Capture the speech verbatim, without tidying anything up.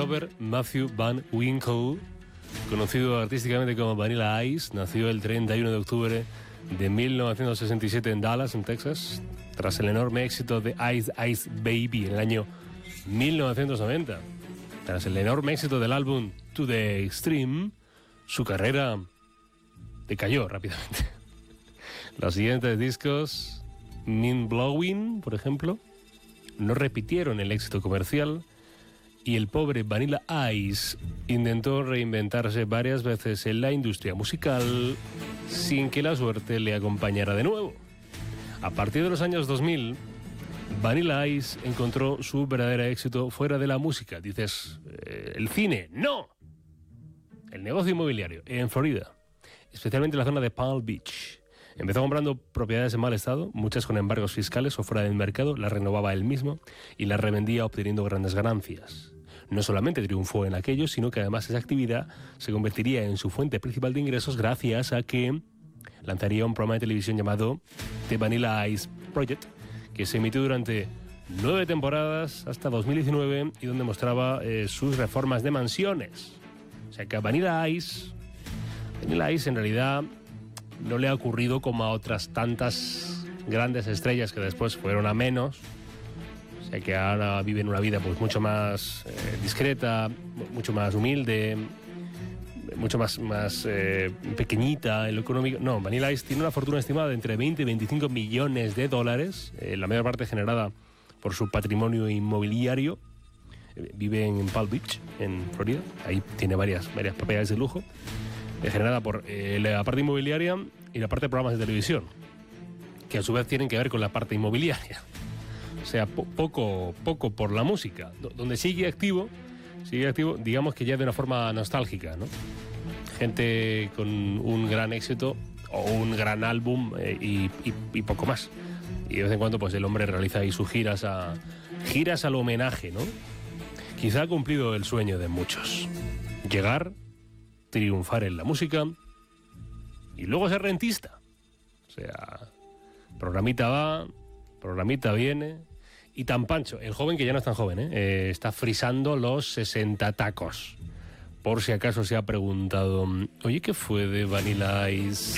Robert Matthew Van Winkle, conocido artísticamente como Vanilla Ice, nació el treinta y uno de octubre de mil novecientos sesenta y siete en Dallas, en Texas, tras el enorme éxito de Ice Ice Baby en el año mil novecientos noventa. Tras el enorme éxito del álbum To The Extreme, su carrera decayó rápidamente. Los siguientes discos, Mind Blowing, por ejemplo, no repitieron el éxito comercial y el pobre Vanilla Ice intentó reinventarse varias veces en la industria musical sin que la suerte le acompañara de nuevo. A partir de los años dos mil, Vanilla Ice encontró su verdadero éxito fuera de la música. Dices, eh, ¿el cine? ¡No! El negocio inmobiliario, en Florida, especialmente en la zona de Palm Beach. Empezó comprando propiedades en mal estado, muchas con embargos fiscales o fuera del mercado, las renovaba él mismo y las revendía obteniendo grandes ganancias. No solamente triunfó en aquello, sino que además esa actividad se convertiría en su fuente principal de ingresos gracias a que lanzaría un programa de televisión llamado The Vanilla Ice Project, que se emitió durante nueve temporadas hasta dos mil diecinueve y donde mostraba eh, sus reformas de mansiones. O sea que a Vanilla Ice, Vanilla Ice en realidad no le ha ocurrido como a otras tantas grandes estrellas que después fueron a menos. O sea que ahora viven una vida pues mucho más eh, discreta, mucho más humilde, mucho más, más eh, pequeñita en lo económico. No, Vanilla Ice tiene una fortuna estimada de entre veinte y veinticinco millones de dólares, eh, la mayor parte generada por su patrimonio inmobiliario. Eh, vive en Palm Beach, en Florida. Ahí tiene varias, varias propiedades de lujo, eh, generada por eh, la parte inmobiliaria y la parte de programas de televisión, que a su vez tienen que ver con la parte inmobiliaria. O sea, po- poco, poco por la música, do- donde sigue activo, sigue activo, digamos que ya de una forma nostálgica, ¿no? Gente con un gran éxito o un gran álbum eh, y, y, y poco más. Y de vez en cuando, pues el hombre realiza ahí sus giras a giras al homenaje, ¿no? Quizá ha cumplido el sueño de muchos: llegar, triunfar en la música y luego ser rentista. O sea, programita va, programita viene. Y tan pancho, el joven que ya no es tan joven, ¿eh? Eh, está frisando los sesenta tacos. Por si acaso se ha preguntado, oye, ¿qué fue de Vanilla Ice?